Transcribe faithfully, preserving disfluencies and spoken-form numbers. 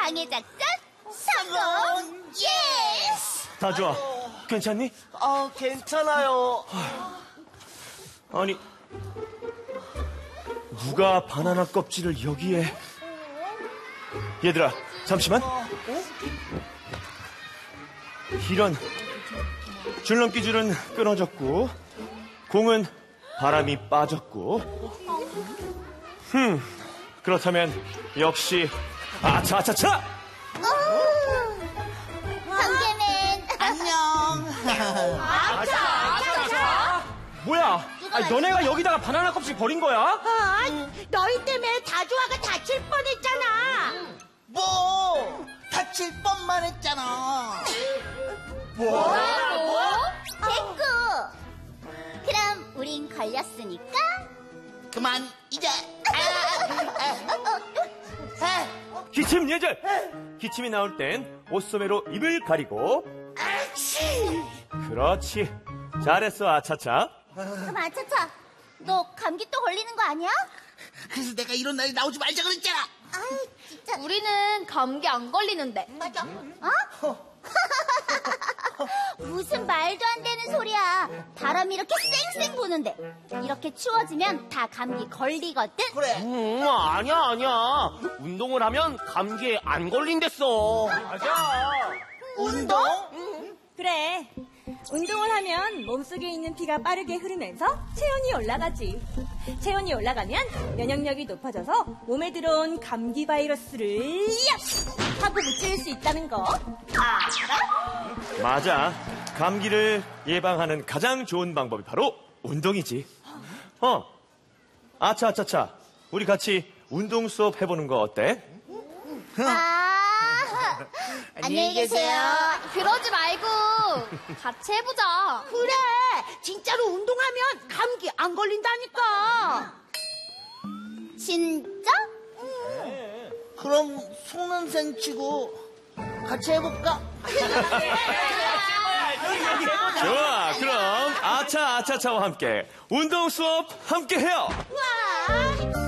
방해 작전 성공! 예스! 다주아, 괜찮니? 아, 괜찮아요. 아니, 누가 바나나 껍질을 여기에... 얘들아, 잠시만. 이런, 줄넘기 줄은 끊어졌고 공은 바람이 빠졌고 흠, 그렇다면 역시 아차아차차! 번개맨 안녕. 아차아차차! 뭐야? 아니, 너네가 여기다가 바나나 껍질 버린 거야? 아, 너희 때문에 다주아가 다칠 뻔했잖아. 뭐 다칠 뻔만 했잖아. 뭐? 됐고! 그럼 우린 걸렸으니까 그만 이제. 기침 예절! 기침이 나올 땐 옷소매로 입을 가리고 그렇지, 잘했어 아차차. 그럼 아차차, 너 감기 또 걸리는 거 아니야? 그래서 내가 이런 날에 나오지 말자 그랬잖아. 아유, 진짜. 우리는 감기 안 걸리는데. 맞아. 어? 무슨 말도 안 되는 소리야. 바람이 이렇게 쌩쌩 부는데 이렇게 추워지면 다 감기 걸리거든. 그래. 음, 아니야, 아니야. 운동을 하면 감기에 안 걸린댔어. 맞아. 운동? 그래. 운동을 하면 몸속에 있는 피가 빠르게 흐르면서 체온이 올라가지. 체온이 올라가면 면역력이 높아져서 몸에 들어온 감기 바이러스를 얍! 하고 무찌를 수 있다는 거 알아? 맞아, 감기를 예방하는 가장 좋은 방법이 바로 운동이지. 어, 아차아차차, 우리 같이 운동 수업 해보는 거 어때? 아, 안녕히 계세요. 그러지 말고 같이 해보자. 그래, 진짜로 운동하면 감기 안 걸린다니까. 진짜? 그럼 속는생 치고 같이 해볼까? 좋아, 그럼 아차아차차와 함께 운동 수업 함께 해요. 와.